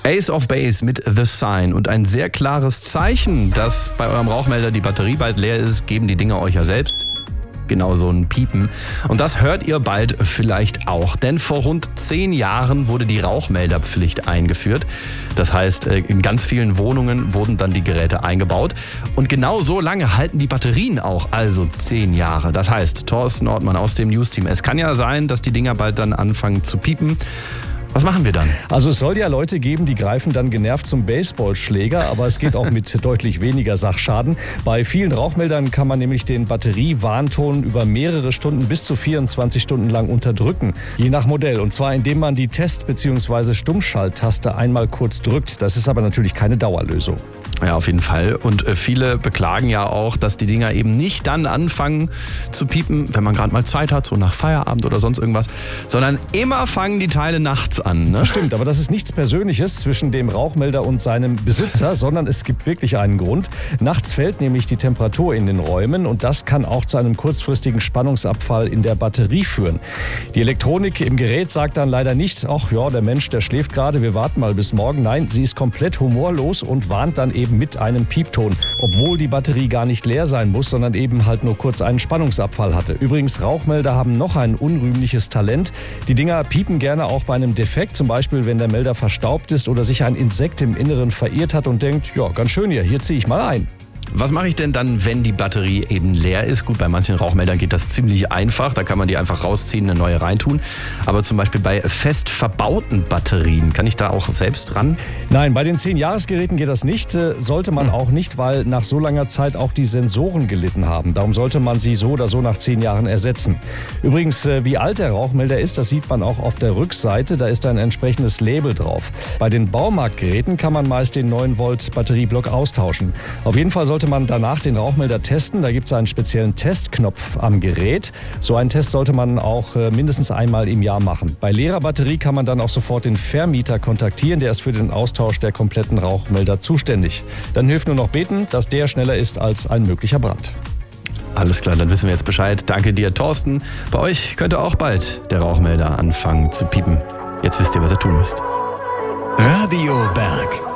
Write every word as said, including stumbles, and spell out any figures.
Ace of Base mit The Sign und ein sehr klares Zeichen, dass bei eurem Rauchmelder die Batterie bald leer ist, geben die Dinger euch ja selbst. Genau so ein Piepen. Und das hört ihr bald vielleicht auch. Denn vor rund zehn Jahren wurde die Rauchmelderpflicht eingeführt. Das heißt, in ganz vielen Wohnungen wurden dann die Geräte eingebaut. Und genau so lange halten die Batterien auch, also zehn Jahre. Das heißt, Thorsten Ortmann aus dem News-Team, es kann ja sein, dass die Dinger bald dann anfangen zu piepen. Was machen wir dann? Also es soll ja Leute geben, die greifen dann genervt zum Baseballschläger, aber es geht auch mit deutlich weniger Sachschaden. Bei vielen Rauchmeldern kann man nämlich den Batteriewarnton über mehrere Stunden bis zu vierundzwanzig Stunden lang unterdrücken, je nach Modell. Und zwar indem man die Test- bzw. Stummschalttaste einmal kurz drückt. Das ist aber natürlich keine Dauerlösung. Ja, auf jeden Fall. Und viele beklagen ja auch, dass die Dinger eben nicht dann anfangen zu piepen, wenn man gerade mal Zeit hat, so nach Feierabend oder sonst irgendwas, sondern immer fangen die Teile nachts an. Ne? Stimmt, aber das ist nichts Persönliches zwischen dem Rauchmelder und seinem Besitzer, sondern es gibt wirklich einen Grund. Nachts fällt nämlich die Temperatur in den Räumen und das kann auch zu einem kurzfristigen Spannungsabfall in der Batterie führen. Die Elektronik im Gerät sagt dann leider nicht, ach ja, der Mensch, der schläft gerade, wir warten mal bis morgen. Nein, sie ist komplett humorlos und warnt dann eben mit einem Piepton, obwohl die Batterie gar nicht leer sein muss, sondern eben halt nur kurz einen Spannungsabfall hatte. Übrigens, Rauchmelder haben noch ein unrühmliches Talent. Die Dinger piepen gerne auch bei einem Defekt, zum Beispiel wenn der Melder verstaubt ist oder sich ein Insekt im Inneren verirrt hat und denkt, ja, ganz schön hier, hier ziehe ich mal ein. Was mache ich denn dann, wenn die Batterie eben leer ist? Gut, bei manchen Rauchmeldern geht das ziemlich einfach. Da kann man die einfach rausziehen, eine neue reintun. Aber zum Beispiel bei fest verbauten Batterien, kann ich da auch selbst ran? Nein, bei den zehn-Jahres-Geräten geht das nicht. Sollte man auch nicht, weil nach so langer Zeit auch die Sensoren gelitten haben. Darum sollte man sie so oder so nach zehn Jahren ersetzen. Übrigens, wie alt der Rauchmelder ist, das sieht man auch auf der Rückseite. Da ist ein entsprechendes Label drauf. Bei den Baumarktgeräten kann man meist den neun Volt Batterieblock austauschen. Auf jeden Fall sollte man danach den Rauchmelder testen. Da gibt es einen speziellen Testknopf am Gerät. So einen Test sollte man auch mindestens einmal im Jahr machen. Bei leerer Batterie kann man dann auch sofort den Vermieter kontaktieren. Der ist für den Austausch der kompletten Rauchmelder zuständig. Dann hilft nur noch beten, dass der schneller ist als ein möglicher Brand. Alles klar, dann wissen wir jetzt Bescheid. Danke dir, Thorsten. Bei euch könnte auch bald der Rauchmelder anfangen zu piepen. Jetzt wisst ihr, was ihr tun müsst. Radio Berg.